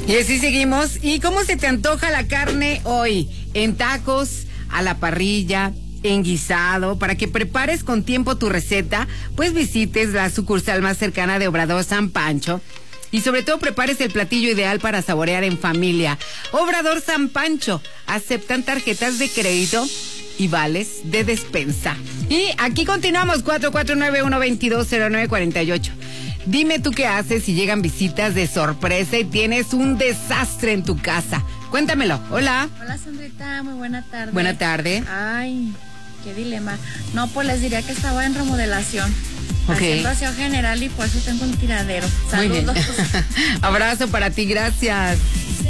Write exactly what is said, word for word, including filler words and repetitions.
Y así seguimos. ¿Y cómo se te antoja la carne hoy? En tacos, a la parrilla, en guisado. Para que prepares con tiempo tu receta, pues visites la sucursal más cercana de Obrador San Pancho. Y sobre todo prepares el platillo ideal para saborear en familia. Obrador San Pancho. Aceptan tarjetas de crédito y vales de despensa. Y aquí continuamos, cuatro cuatro nueve, uno dos dos, cero nueve cuatro ocho. Dime tú qué haces si llegan visitas de sorpresa y tienes un desastre en tu casa. Cuéntamelo. Hola. Hola, Sandrita, muy buena tarde. Buena tarde. Ay, qué dilema. No, pues les diría que estaba en remodelación. Okay. Haciendo aseo general y por eso tengo un tiradero. Saludos. Muy bien. Abrazo para ti, gracias.